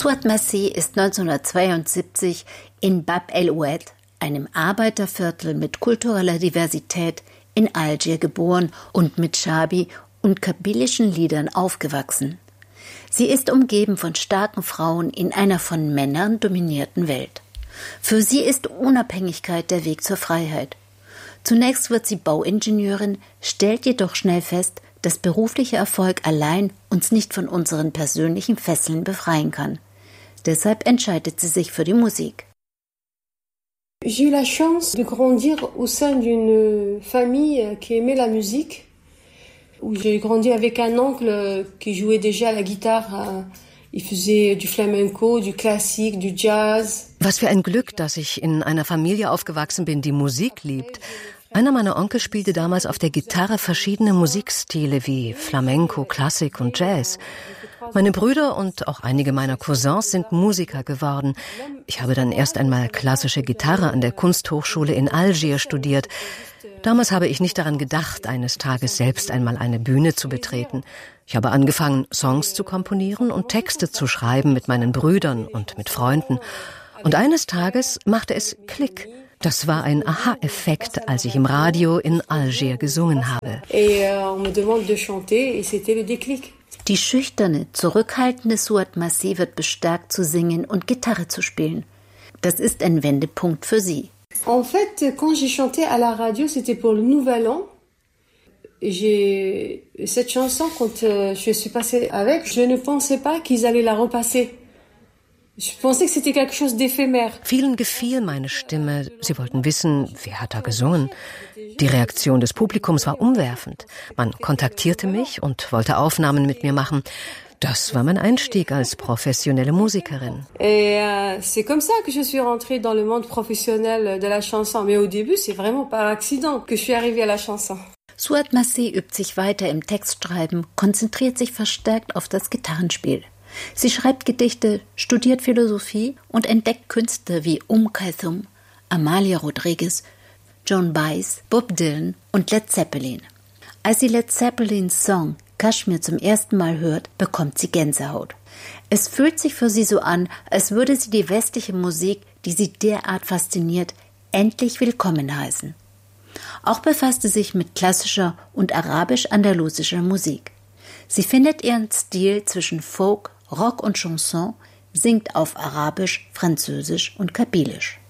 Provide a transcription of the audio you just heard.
Suat Masih ist 1972 in Bab el Oued, einem Arbeiterviertel mit kultureller Diversität, in Algier geboren und mit Shabi und kabilischen Liedern aufgewachsen. Sie ist umgeben von starken Frauen in einer von Männern dominierten Welt. Für sie ist Unabhängigkeit der Weg zur Freiheit. Zunächst wird sie Bauingenieurin, stellt jedoch schnell fest, dass beruflicher Erfolg allein uns nicht von unseren persönlichen Fesseln befreien kann. Deshalb entscheidet sie sich für die Musik. J'ai eu la chance de grandir au sein d'une famille qui aimait la musique. Où j'ai grandi avec un oncle qui jouait déjà la guitare. Il faisait du Flamenco, du Klassik, du Jazz. Was für ein Glück, dass ich in einer Familie aufgewachsen bin, die Musik liebt. Einer meiner Onkel spielte damals auf der Gitarre verschiedene Musikstile wie Flamenco, Klassik und Jazz. Meine Brüder und auch einige meiner Cousins sind Musiker geworden. Ich habe dann erst einmal klassische Gitarre an der Kunsthochschule in Algier studiert. Damals habe ich nicht daran gedacht, eines Tages selbst einmal eine Bühne zu betreten. Ich habe angefangen, Songs zu komponieren und Texte zu schreiben mit meinen Brüdern und mit Freunden. Und eines Tages machte es Klick. Das war ein Aha-Effekt, als ich im Radio in Algier gesungen habe. Die schüchterne, zurückhaltende Suat Masih wird bestärkt zu singen und Gitarre zu spielen. Das ist ein Wendepunkt für sie. En fait, quand j'ai chanté à la radio, c'était pour le Nouvel An. Cette chanson, quand je suis passée avec, je ne pensais pas qu'ils allaient la repasser. Je pensais que c'était quelque chose d'éphémère. Vielen gefiel meine Stimme. Sie wollten wissen, wer hat da gesungen. Die Reaktion des Publikums war umwerfend. Man kontaktierte mich und wollte Aufnahmen mit mir machen. Das war mein Einstieg als professionelle Musikerin. C'est comme ça que je suis rentrée dans le monde professionnel de la chanson. Mais au début, c'est vraiment par accident que je suis arrivée à la chanson. Suat Masih übt sich weiter im Textschreiben, konzentriert sich verstärkt auf das Gitarrenspiel. Sie schreibt Gedichte, studiert Philosophie und entdeckt Künstler wie Kulthum, Amalia Rodriguez, Joan Baez, Bob Dylan und Led Zeppelin. Als sie Led Zeppelins Song Kashmir zum ersten Mal hört, bekommt sie Gänsehaut. Es fühlt sich für sie so an, als würde sie die westliche Musik, die sie derart fasziniert, endlich willkommen heißen. Auch befasst sie sich mit klassischer und arabisch-andalusischer Musik. Sie findet ihren Stil zwischen Folk, Rock und Chanson, singt auf Arabisch, Französisch und Kabilisch.